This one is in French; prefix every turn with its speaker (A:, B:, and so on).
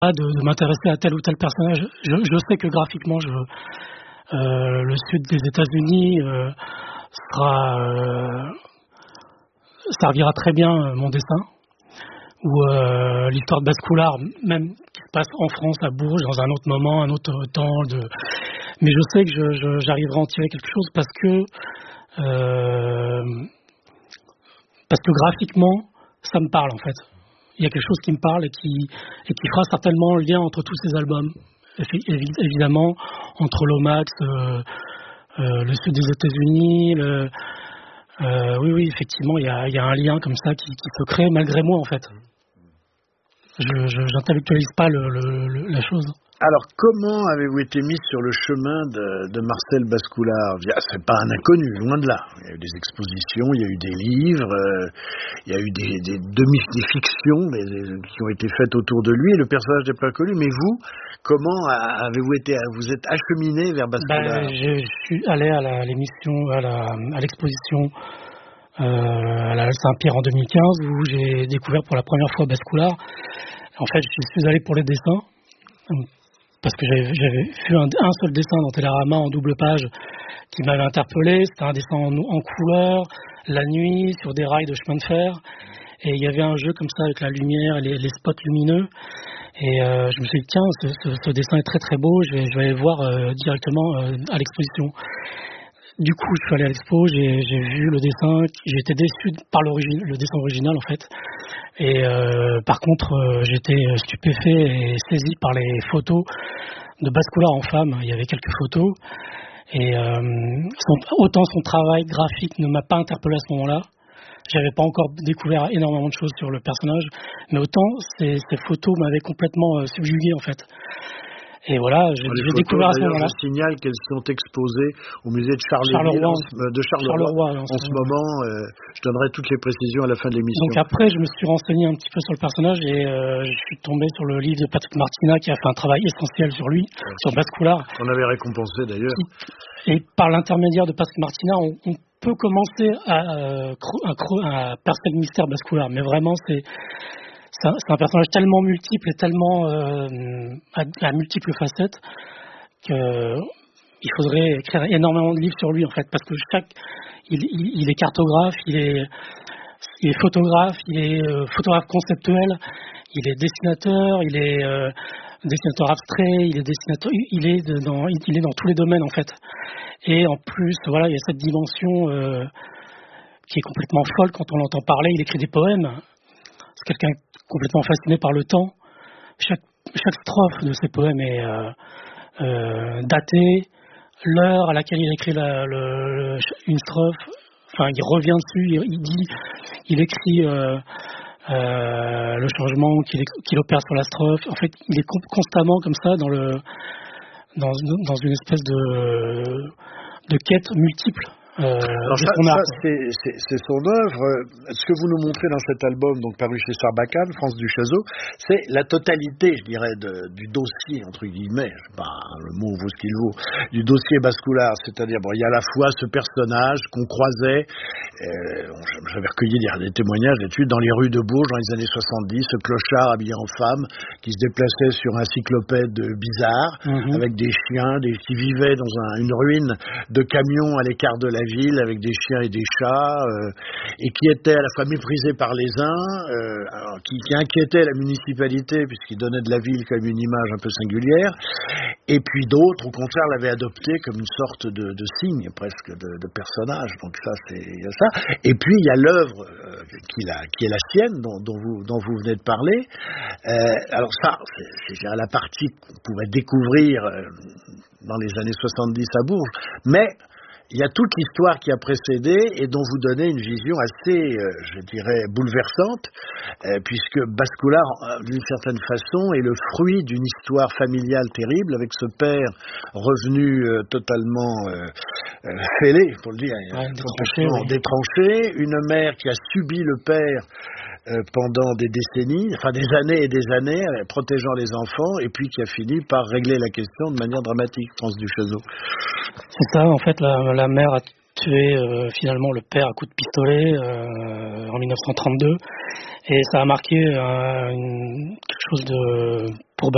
A: de m'intéresser à tel ou tel personnage. Je sais que graphiquement, le sud des États-Unis servira très bien mon dessin. Ou l'histoire de Bascoulard, même qui se passe en France, à Bourges, dans un autre moment, un autre temps. Mais je sais que j'arriverai à en tirer quelque chose parce que graphiquement, ça me parle en fait. Il y a quelque chose qui me parle et qui fera certainement le lien entre tous ces albums. Évidemment, entre Lomax, le sud des États-Unis, oui, effectivement, il y a un lien comme ça qui se crée malgré moi en fait. Je n'intellectualise pas la chose.
B: Alors, comment avez-vous été mis sur le chemin de Marcel Bascoulard? C'est pas un inconnu, loin de là. Il y a eu des expositions, il y a eu des livres, il y a eu des fictions qui ont été faites autour de lui, et le personnage n'est pas connu. Mais vous, comment avez-vous été? Vous êtes acheminé vers Bascoulard?
A: Je suis allé à l'émission, à l'exposition à la Halle Saint-Pierre en 2015, où j'ai découvert pour la première fois Bascoulard. En fait, je suis allé pour les dessins, parce que j'avais vu un seul dessin dans Télérama en double page qui m'avait interpellé. C'était un dessin en couleur, la nuit, sur des rails de chemin de fer. Et il y avait un jeu comme ça avec la lumière et les spots lumineux. Et je me suis dit, tiens, ce dessin est très très beau, je vais aller voir directement à l'exposition. Du coup, je suis allé à l'expo, j'ai vu le dessin, j'ai été déçu par le dessin original en fait. Et par contre, j'étais stupéfait et saisi par les photos de Bascoulard en femme. Il y avait quelques photos. Et autant son travail graphique ne m'a pas interpellé à ce moment-là. J'avais pas encore découvert énormément de choses sur le personnage, mais autant ces photos m'avaient complètement subjugué en fait. Et voilà, j'ai découvert à ce moment-là.
B: Je signale qu'elles sont exposées au musée de Charleroi en ce moment. Je donnerai toutes les précisions à la fin de l'émission.
A: Donc après, je me suis renseigné un petit peu sur le personnage et je suis tombé sur le livre de Patrick Martina qui a fait un travail essentiel sur lui, sur Bascoulard.
B: On avait récompensé d'ailleurs.
A: Et par l'intermédiaire de Patrick Martina, on peut commencer à percer le mystère Bascoulard. Mais vraiment, c'est un personnage tellement multiple et tellement à multiples facettes qu'il faudrait écrire énormément de livres sur lui en fait, parce que il est cartographe, il est photographe, il est photographe conceptuel, il est dessinateur, il est dessinateur abstrait, il est dans tous les domaines en fait. Et en plus, voilà, il y a cette dimension qui est complètement folle quand on l'entend parler. Il écrit des poèmes. C'est quelqu'un complètement fasciné par le temps. Chaque strophe de ses poèmes est datée. L'heure à laquelle il écrit une strophe, enfin, il revient dessus. Il écrit le changement qu'il opère sur la strophe. En fait, il est constamment comme ça dans une espèce de quête multiple.
B: Alors c'est son œuvre. Ce que vous nous montrez dans cet album, donc paru chez Sarbacane, France Duchazot, c'est la totalité, je dirais, du dossier entre guillemets. Le mot vaut ce qu'il vaut. Du dossier Bascoulard, c'est-à-dire il y a à la fois ce personnage qu'on croisait. J'avais recueilli des témoignages là-dessus dans les rues de Bourges dans les années 70, ce clochard habillé en femme qui se déplaçait sur un cyclopède bizarre avec des chiens, qui vivaient dans une ruine de camions à l'écart de la ville avec des chiens et des chats et qui était à la fois méprisé par les uns, qui inquiétait la municipalité puisqu'il donnait de la ville comme une image un peu singulière, et puis d'autres au contraire l'avaient adopté comme une sorte de signe presque de personnage. Donc il y a ça. Et puis il y a l'œuvre qui est la sienne dont vous venez de parler. Alors ça, c'est la partie qu'on pouvait découvrir dans les années 70 à Bourges, mais il y a toute l'histoire qui a précédé et dont vous donnez une vision assez, je dirais, bouleversante, puisque Bascoulard, d'une certaine façon, est le fruit d'une histoire familiale terrible avec ce père revenu totalement fêlé, pour le dire, complètement détranché, une mère qui a subi le père pendant des décennies, enfin des années et des années, protégeant les enfants, et puis qui a fini par régler la question de manière dramatique, France Duchazot.
A: C'est ça, en fait, la mère a tué finalement le père à coups de pistolet en 1932, et ça a marqué quelque chose pour